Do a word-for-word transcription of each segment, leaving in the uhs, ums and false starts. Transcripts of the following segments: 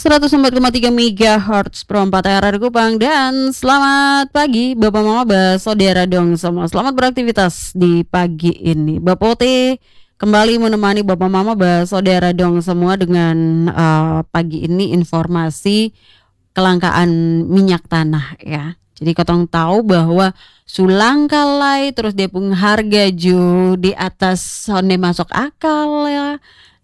seratus empat koma tiga megahertz per empat R R Kupang. Dan selamat pagi Bapak Mama Saudara dong semua. Selamat beraktivitas di pagi ini. Bapak Ote kembali menemani Bapak Mama Saudara dong semua dengan uh, pagi ini informasi kelangkaan minyak tanah ya. Jadi kotong tahu bahwa sulang kalai terus dia pun harga ju di atas sonde masuk akal ya.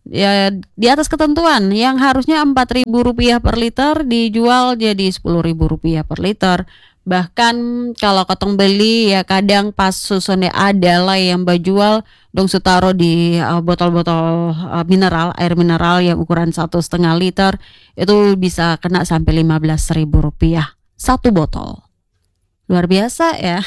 Ya di atas ketentuan yang harusnya empat ribu rupiah per liter dijual jadi sepuluh ribu rupiah per liter. Bahkan kalau kotong beli ya kadang pas susone ada lah yang bajual dong sutaro di uh, botol-botol uh, mineral, air mineral yang ukuran satu setengah liter itu bisa kena sampai lima belas ribu rupiah satu botol. Luar biasa ya.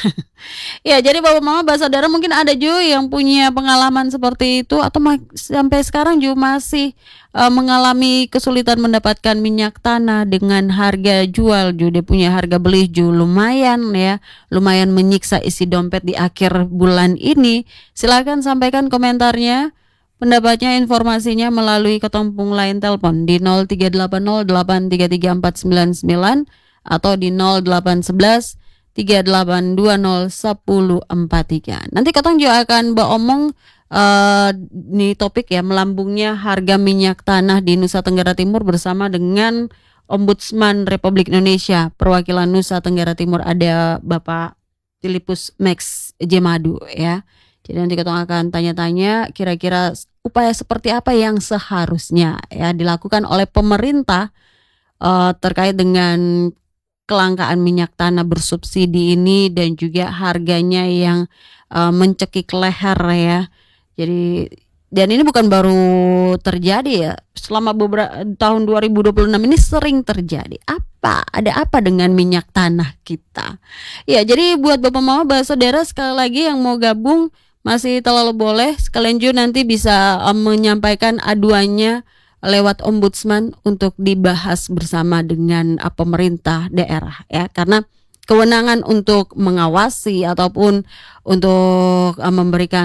Ya jadi Bapak Mama Saudara mungkin ada juga yang punya pengalaman seperti itu atau ma- sampai sekarang juga masih uh, mengalami kesulitan mendapatkan minyak tanah dengan harga jual juga dia punya harga beli juga lumayan ya, lumayan menyiksa isi dompet di akhir bulan ini. Silakan sampaikan komentarnya, pendapatnya, informasinya melalui ketompung line telepon di nol tiga delapan nol delapan tiga tiga empat sembilan sembilan atau di nol delapan satu satu tiga delapan dua nol satu nol empat tiga. Nanti Kotong juga akan beromong uh, nih topik ya, melambungnya harga minyak tanah di Nusa Tenggara Timur bersama dengan Ombudsman Republik Indonesia perwakilan Nusa Tenggara Timur, ada Bapak Filipus Max Jemadu ya. Jadi nanti Kotong akan tanya-tanya kira-kira upaya seperti apa yang seharusnya ya dilakukan oleh pemerintah uh, terkait dengan kelangkaan minyak tanah bersubsidi ini dan juga harganya yang uh, mencekik leher ya. Jadi dan ini bukan baru terjadi ya. Selama beberapa tahun dua ribu dua puluh enam ini sering terjadi. Apa? Ada apa dengan minyak tanah kita? Ya, jadi buat Bapak Mama Saudara sekali lagi yang mau gabung masih terlalu boleh, sekalian juga nanti bisa um, menyampaikan aduannya lewat ombudsman untuk dibahas bersama dengan uh, pemerintah daerah ya, karena kewenangan untuk mengawasi ataupun untuk uh, memberikan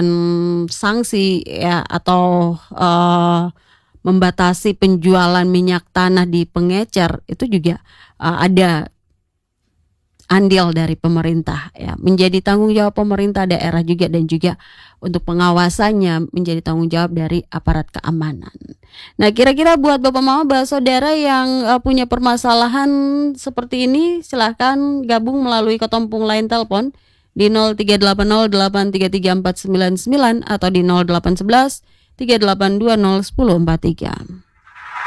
sanksi ya atau uh, membatasi penjualan minyak tanah di pengecer itu juga uh, ada andil dari pemerintah ya, menjadi tanggung jawab pemerintah daerah juga, dan juga untuk pengawasannya menjadi tanggung jawab dari aparat keamanan. Nah, kira-kira buat Bapak Mama Saudara yang uh, punya permasalahan seperti ini, silahkan gabung melalui ketompung line telepon di nol tiga delapan nol delapan tiga tiga empat sembilan sembilan atau di nol delapan satu satu tiga delapan dua nol satu nol empat tiga.